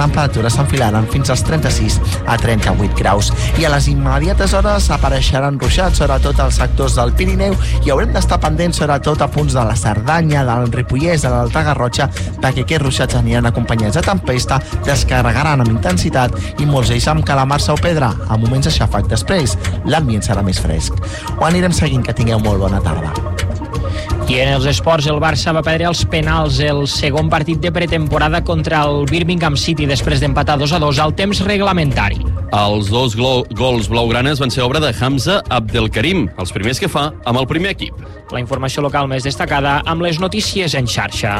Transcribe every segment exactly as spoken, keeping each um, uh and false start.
temperatures s'enfilaran fins als trenta-sis a trenta-vuit graus. I a les immediates hores apareixeran ruixats, sobretot als sectors del Pirineu, i haurem d'estar pendents sobretot a punts de la Cerdanya, del Ripollès, de l'Alta Garrotxa, perquè aquests ruixats aniran acompanyats de tempesta, descarregaran amb intensitat i molts d'ells amb calamarsa o pedra, a moments de xàfec. Després, l'ambient serà més fresc. Ho anirem seguint, que tingueu molt bona tarda. I en els esports, el Barça va perdre els penals el segon partit de pretemporada contra el Birmingham City després d'empatar dos a dos al temps reglamentari. Els dos gols blaugranes van ser obra de Hamza Abdelkarim, els primers que fa amb el primer equip. La informació local més destacada amb les notícies en xarxa.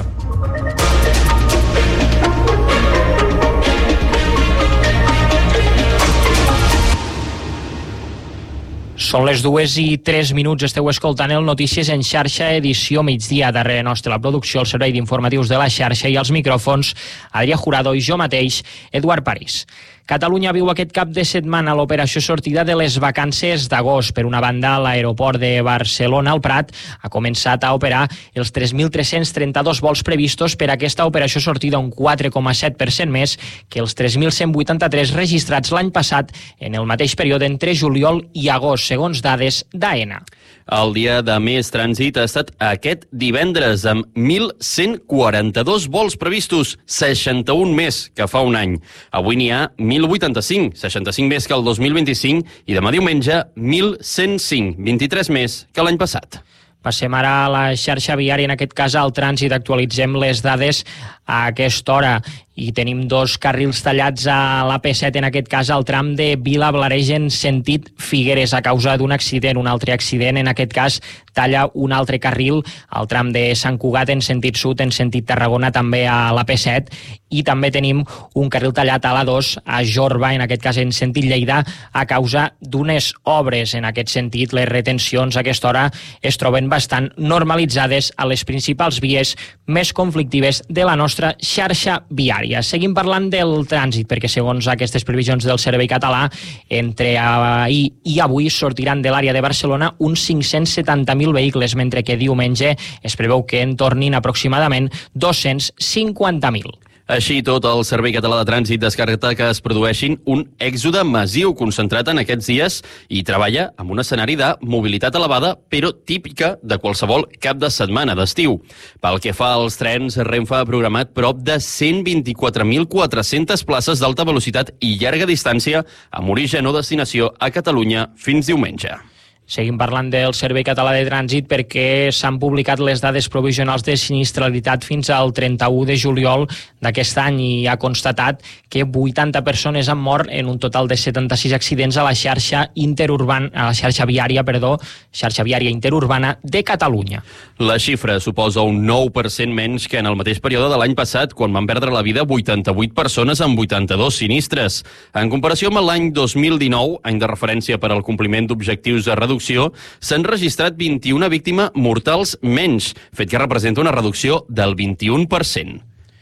Són les dues i tres minuts, esteu escoltant el Notícies en xarxa, edició migdia. Darrere nostre la producció, el servei d'informatius de la xarxa i els micròfons, Adrià Jurado i jo mateix, Eduard París. Catalunya viu aquest cap de setmana l'operació sortida de les vacances d'agost. Per una banda, l'aeroport de Barcelona, el Prat, ha començat a operar els tres mil tres-cents trenta-dos vols previstos per aquesta operació sortida, un quatre coma set per cent més que els tres mil cent vuitanta-tres registrats l'any passat en el mateix període entre juliol i agost, segons dades d'AENA. El dia de més trànsit ha estat aquest divendres, amb mil cent quaranta-dos vols previstos, seixanta-un més que fa un any. Avui n'hi ha mil vuitanta-cinc, seixanta-cinc més que el dos mil vint-i-cinc, i demà diumenge mil cent cinc, vint-i-tres més que l'any passat. Passem ara a la xarxa viària, en aquest cas al trànsit. Actualitzem les dades a aquesta hora i tenim dos carrils tallats a l'A P set, en aquest cas al tram de Vila-Blareig en sentit Figueres, a causa d'un accident. Un altre accident, en aquest cas, talla un altre carril al tram de Sant Cugat en sentit sud, en sentit Tarragona, també a l'A P set, i també tenim un carril tallat a l'A dos a Jorba, en aquest cas en sentit Lleida, a causa d'unes obres. En aquest sentit, les retencions a aquesta hora es troben bastant normalitzades a les principals vies més conflictives de la nostra xarxa viària. Seguim parlant del trànsit, perquè segons aquestes previsions del Servei Català, entre ahir i avui sortiran de l'àrea de Barcelona uns cinc-cents setanta mil vehicles, mentre que diumenge es preveu que en tornin aproximadament dos-cents cinquanta mil. Així tot, el Servei Català de Trànsit descarta que es produeixin un èxode massiu concentrat en aquests dies i treballa amb un escenari de mobilitat elevada, però típica de qualsevol cap de setmana d'estiu. Pel que fa als trens, Renfe ha programat prop de cent vint-i-quatre mil quatre-centes places d'alta velocitat i llarga distància amb origen o destinació a Catalunya fins diumenge. Seguim parlant del Servei Català de Trànsit perquè s'han publicat les dades provisionals de sinistralitat fins al trenta-u de juliol d'aquest any i ha constatat que vuitanta persones han mort en un total de setanta-sis accidents a la xarxa interurbana, a la xarxa viària, perdó, xarxa viària interurbana de Catalunya. La xifra suposa un nou per cent menys que en el mateix període de l'any passat, quan van perdre la vida vuitanta-vuit persones amb vuitanta-dos sinistres. En comparació amb l'any dos mil dinou, any de referència per al compliment d'objectius de reducció, s'han registrat vint-i-una víctimes mortals menys, fet que representa una reducció del vint-i-un per cent.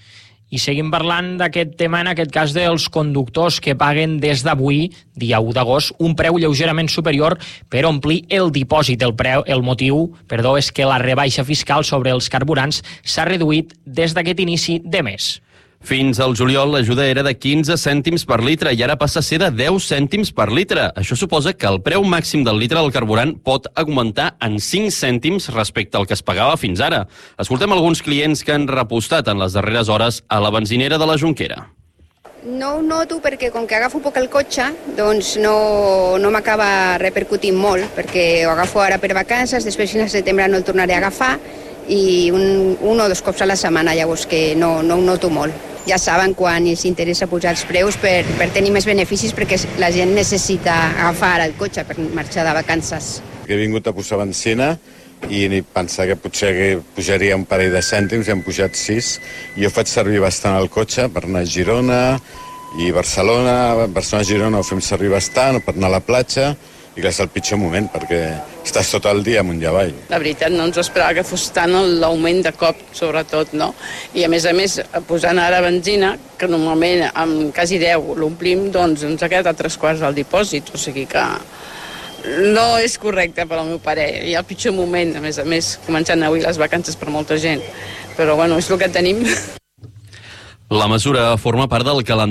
I seguim parlant d'aquest tema, en aquest cas dels conductors que paguen des d'avui, dia u d'agost, un preu lleugerament superior per omplir el dipòsit. El preu, el motiu, perdó, és que la rebaixa fiscal sobre els carburants s'ha reduït des d'aquest inici de mes. Fins al juliol l'ajuda era de quinze cèntims per litre i ara passa a ser de deu cèntims per litre. Això suposa que el preu màxim del litre del carburant pot augmentar en cinc cèntims respecte al que es pagava fins ara. Escoltem alguns clients que han repostat en les darreres hores a la benzinera de la Jonquera. No ho noto perquè com que agafo poc el cotxe, doncs no, no m'acaba repercutint molt, perquè ho agafo ara per vacances, després fins al setembre no el tornaré a agafar i un, un o dos cops a la setmana, llavors que no, no ho noto molt. Ja saben quan els interessa pujar els preus per, per tenir més beneficis, perquè la gent necessita agafar el cotxe per marxar de vacances. He vingut a posar benzina i pensar que potser pujaria un parell de cèntims i hem pujat sis. Jo faig servir bastant el cotxe per anar a Girona i Barcelona. Barcelona-Girona ho fem servir bastant per anar a la platja i que és el pitjor moment perquè estàs tot el dia amunt i avall. La veritat, no ens esperava que fos tant l'augment de cop, sobretot, no? I a més a més, posant ara benzina, que normalment amb quasi deu l'omplim, doncs ens ha quedat a tres quarts del dipòsit, o sigui que no és correcte per al meu pare. I el pitjor moment, a més a més, començant avui les vacances per molta gent. Però bueno, és el que tenim. La mesura forma part del calendari